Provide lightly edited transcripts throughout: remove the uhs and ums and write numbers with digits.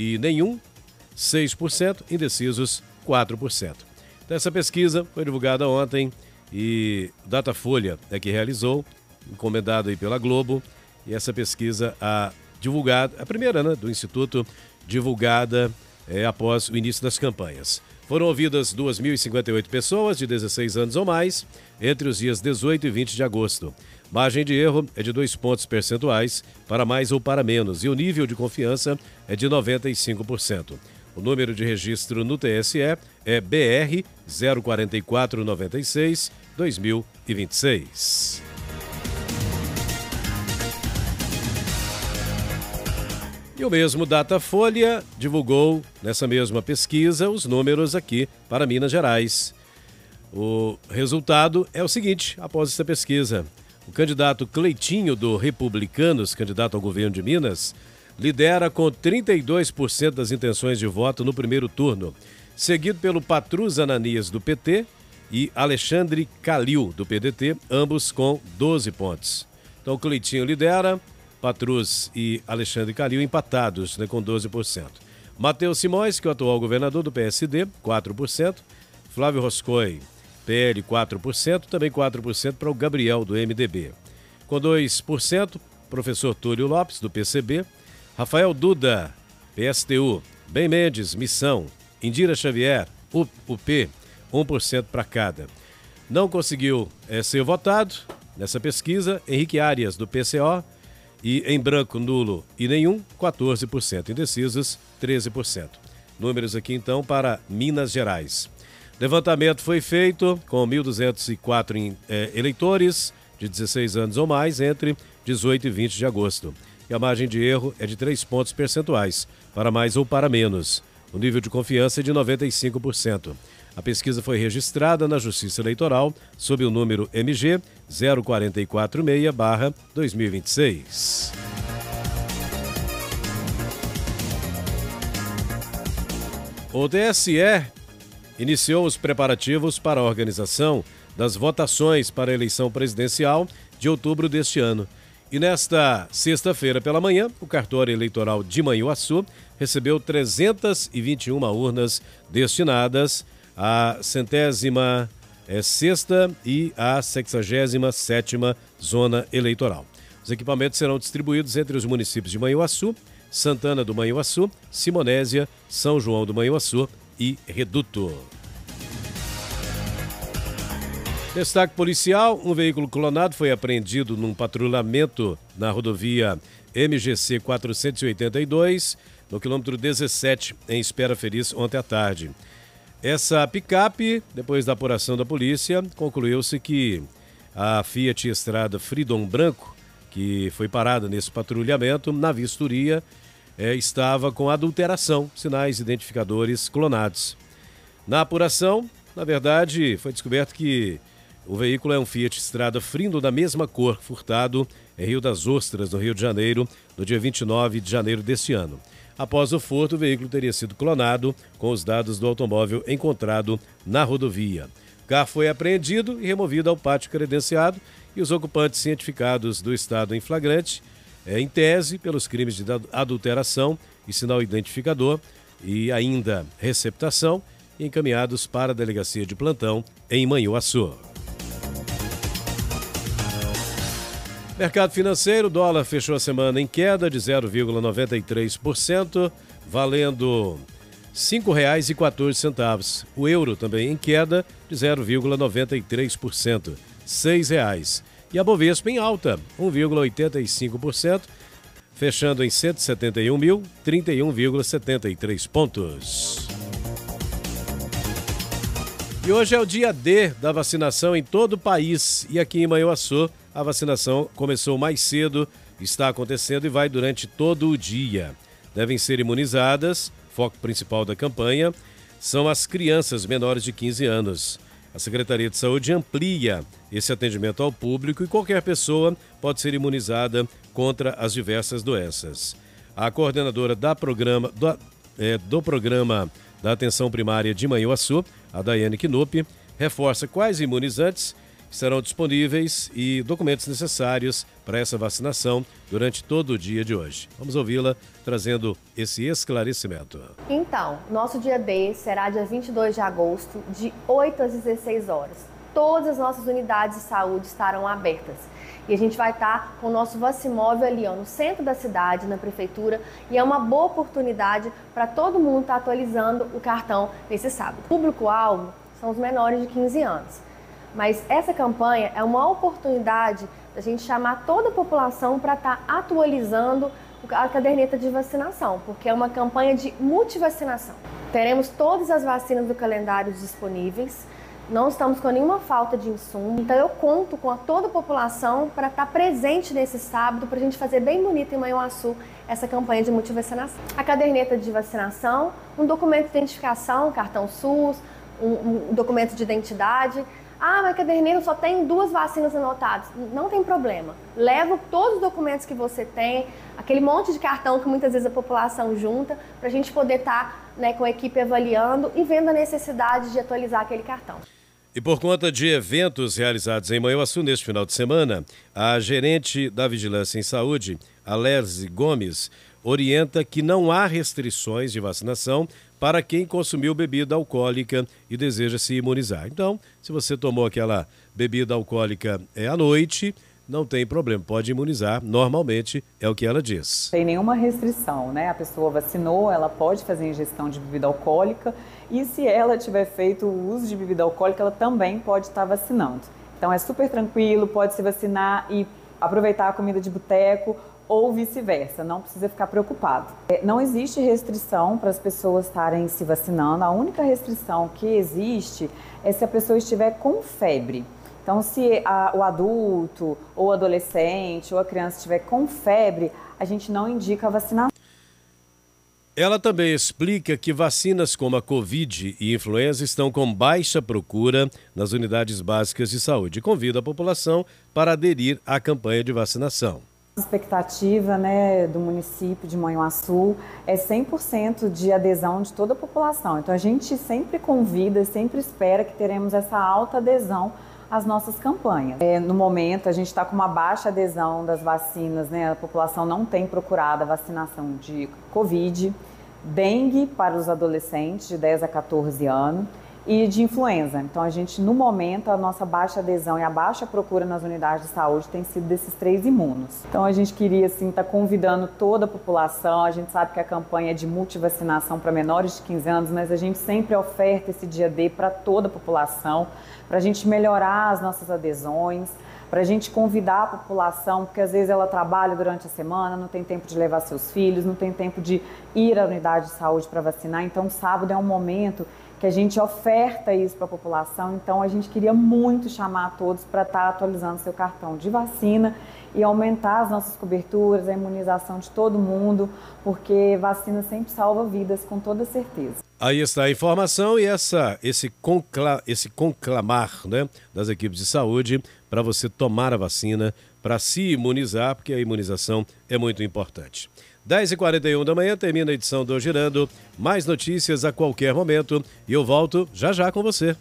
e nenhum, 6%, indecisos, 4%. Então, essa pesquisa foi divulgada ontem e Datafolha é que realizou, encomendada aí pela Globo, e essa pesquisa divulgada, a primeira, né, do Instituto, divulgada após o início das campanhas. Foram ouvidas 2.058 pessoas de 16 anos ou mais entre os dias 18 e 20 de agosto. Margem de erro é de 2 pontos percentuais para mais ou para menos e o nível de confiança é de 95%. O número de registro no TSE é BR 04496-2026. E o mesmo Datafolha divulgou, nessa mesma pesquisa, os números aqui para Minas Gerais. O resultado é o seguinte, após essa pesquisa. O candidato Cleitinho, do Republicanos, candidato ao governo de Minas, lidera com 32% das intenções de voto no primeiro turno, seguido pelo Patrus Ananias, do PT, e Alexandre Calil, do PDT, ambos com 12 pontos. Então, o Cleitinho lidera, Patrus e Alexandre Calil empatados, né, com 12%. Matheus Simões, que é o atual governador do PSD, 4%. Flávio Roscoe, PL, 4%. Também 4% para o Gabriel, do MDB. Com 2%, professor Túlio Lopes, do PCB. Rafael Duda, PSTU. Ben Mendes, Missão. Indira Xavier, UP, 1% para cada. Não conseguiu ser votado nessa pesquisa Henrique Arias, do PCO. E em branco, nulo e nenhum, 14%. Indecisos, 13%. Números aqui, então, para Minas Gerais. Levantamento foi feito com 1.204 eleitores de 16 anos ou mais entre 18 e 20 de agosto. E a margem de erro é de 3 pontos percentuais, para mais ou para menos. O nível de confiança é de 95%. A pesquisa foi registrada na Justiça Eleitoral sob o número MG 0446/2026. O TSE iniciou os preparativos para a organização das votações para a eleição presidencial de outubro deste ano. E nesta sexta-feira pela manhã, o cartório eleitoral de Manhuaçu recebeu 321 urnas destinadas à 106ª e à 67ª zona eleitoral. Os equipamentos serão distribuídos entre os municípios de Manhuaçu, Santana do Manhuaçu, Simonésia, São João do Manhuaçu e Reduto. Destaque policial, um veículo clonado foi apreendido num patrulhamento na rodovia MGC 482, no quilômetro 17, em Espera Feliz, ontem à tarde. Essa picape, depois da apuração da polícia, concluiu-se que a Fiat Estrada Freedom branco, que foi parada nesse patrulhamento, na vistoria, estava com adulteração, sinais identificadores clonados. Na apuração, na verdade, foi descoberto que o veículo é um Fiat Estrada Freedom da mesma cor, furtado em Rio das Ostras, no Rio de Janeiro, no dia 29 de janeiro deste ano. Após o furto, o veículo teria sido clonado com os dados do automóvel encontrado na rodovia. O carro foi apreendido e removido ao pátio credenciado e os ocupantes cientificados do estado em flagrante, em tese, pelos crimes de adulteração e sinal identificador e ainda receptação, encaminhados para a delegacia de plantão em Manhuaçu. Mercado financeiro, o dólar fechou a semana em queda de 0,93%, valendo R$ 5,14. O euro também em queda de 0,93%, R$ 6,00. E a Bovespa em alta, 1,85%, fechando em 171.031,73 pontos. E hoje é o dia D da vacinação em todo o país. E aqui em Manhuaçu, a vacinação começou mais cedo, está acontecendo e vai durante todo o dia. Devem ser imunizadas, foco principal da campanha, são as crianças menores de 15 anos. A Secretaria de Saúde amplia esse atendimento ao público e qualquer pessoa pode ser imunizada contra as diversas doenças. A coordenadora do programa da Atenção Primária de Manhuaçu, a Daiane Knupp, reforça quais imunizantes que serão disponíveis e documentos necessários para essa vacinação durante todo o dia de hoje. Vamos ouvi-la trazendo esse esclarecimento. Então, nosso dia D será dia 22 de agosto, de 8 às 16 horas. Todas as nossas unidades de saúde estarão abertas. E a gente vai estar com o nosso vacimóvel ali, no centro da cidade, na prefeitura, e é uma boa oportunidade para todo mundo estar atualizando o cartão nesse sábado. O público-alvo são os menores de 15 anos. Mas essa campanha é uma oportunidade da gente chamar toda a população para estar atualizando a caderneta de vacinação, porque é uma campanha de multivacinação. Teremos todas as vacinas do calendário disponíveis, não estamos com nenhuma falta de insumo, então eu conto com toda a população para estar presente nesse sábado, para a gente fazer bem bonito em Manhuaçu essa campanha de multivacinação. A caderneta de vacinação, um documento de identificação, cartão SUS, um documento de identidade. Ah, mas a caderneta só tem 2 vacinas anotadas. Não tem problema. Leva todos os documentos que você tem, aquele monte de cartão que muitas vezes a população junta, para a gente poder estar, com a equipe avaliando e vendo a necessidade de atualizar aquele cartão. E por conta de eventos realizados em Manhuaçu neste final de semana, a gerente da Vigilância em Saúde, Alerze Gomes, orienta que não há restrições de vacinação para quem consumiu bebida alcoólica e deseja se imunizar. Então, se você tomou aquela bebida alcoólica à noite, não tem problema, pode imunizar, normalmente é o que ela diz. Tem nenhuma restrição, né? A pessoa vacinou, ela pode fazer ingestão de bebida alcoólica e se ela tiver feito o uso de bebida alcoólica, ela também pode estar vacinando. Então é super tranquilo, pode se vacinar e aproveitar a comida de boteco ou vice-versa, não precisa ficar preocupado. Não existe restrição para as pessoas estarem se vacinando, a única restrição que existe é se a pessoa estiver com febre. Então, se o adulto, ou adolescente, ou a criança estiver com febre, a gente não indica a vacinação. Ela também explica que vacinas como a Covid e influenza estão com baixa procura nas unidades básicas de saúde e convida a população para aderir à campanha de vacinação. A expectativa, do município de Manhuaçu é 100% de adesão de toda a população. Então, a gente sempre convida, sempre espera que teremos essa alta adesão às nossas campanhas. No momento, a gente está com uma baixa adesão das vacinas, a população não tem procurado a vacinação de Covid, dengue para os adolescentes de 10 a 14 anos e de influenza. Então, a gente, no momento, a nossa baixa adesão e a baixa procura nas unidades de saúde tem sido desses 3 imunos. Então, a gente queria, estar convidando toda a população. A gente sabe que a campanha é de multivacinação para menores de 15 anos, mas a gente sempre oferta esse dia D para toda a população, para a gente melhorar as nossas adesões, para a gente convidar a população, porque às vezes ela trabalha durante a semana, não tem tempo de levar seus filhos, não tem tempo de ir à unidade de saúde para vacinar. Então, sábado é um momento que a gente oferta isso para a população, então a gente queria muito chamar todos para estar atualizando seu cartão de vacina e aumentar as nossas coberturas, a imunização de todo mundo, porque vacina sempre salva vidas, com toda certeza. Aí está a informação e esse conclamar das equipes de saúde para você tomar a vacina, para se imunizar, porque a imunização é muito importante. 10h41 da manhã, termina a edição do Girando. Mais notícias a qualquer momento e eu volto já já com você.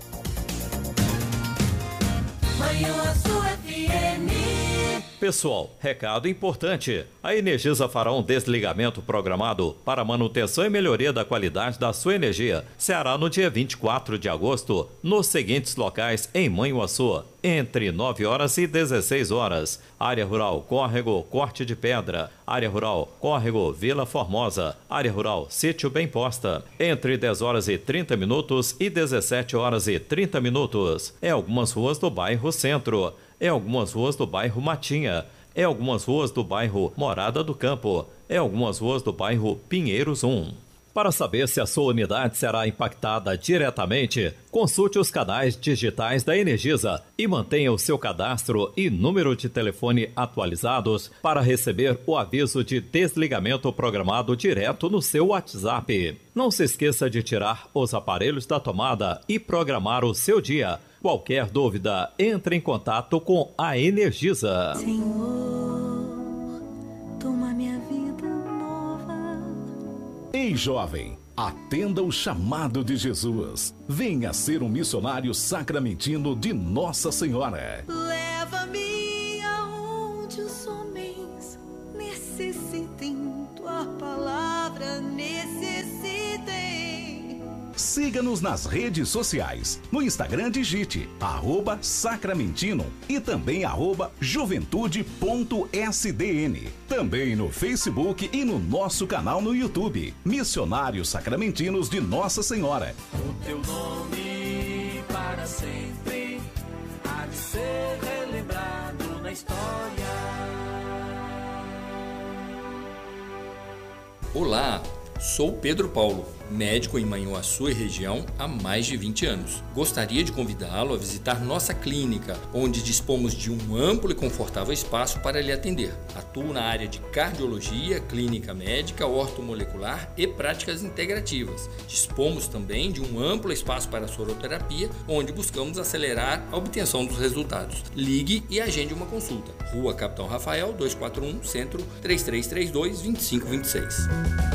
Pessoal, recado importante. A Energisa fará um desligamento programado para manutenção e melhoria da qualidade da sua energia. Será no dia 24 de agosto, nos seguintes locais em Manhuaçu, entre 9 horas e 16 horas. Área Rural Córrego Corte de Pedra. Área Rural Córrego Vila Formosa. Área Rural Sítio Bem Posta. Entre 10 horas e 30 minutos e 17 horas e 30 minutos. Em algumas ruas do bairro Centro. Em algumas ruas do bairro Matinha, em algumas ruas do bairro Morada do Campo, em algumas ruas do bairro Pinheiros 1. Para saber se a sua unidade será impactada diretamente, consulte os canais digitais da Energisa e mantenha o seu cadastro e número de telefone atualizados para receber o aviso de desligamento programado direto no seu WhatsApp. Não se esqueça de tirar os aparelhos da tomada e programar o seu dia. Qualquer dúvida, entre em contato com a Energisa. Senhor, toma minha vida nova. Ei, jovem, Atenda o chamado de Jesus. Venha ser um missionário sacramentino de Nossa Senhora. Leva-me aonde os homens necessitem, tua palavra necessitem. Siga-nos nas redes sociais. No Instagram digite @sacramentino e também @juventude.sdn. Também no Facebook e no nosso canal no YouTube, Missionários Sacramentinos de Nossa Senhora. O teu nome para sempre há de ser relembrado na história. Olá, sou Pedro Paulo, médico em Manhuaçu e região há mais de 20 anos. Gostaria de convidá-lo a visitar nossa clínica, onde dispomos de um amplo e confortável espaço para lhe atender. Atuo na área de cardiologia, clínica médica, ortomolecular e práticas integrativas. Dispomos também de um amplo espaço para soroterapia, onde buscamos acelerar a obtenção dos resultados. Ligue e agende uma consulta. Rua Capitão Rafael, 241, Centro, 3332-2526.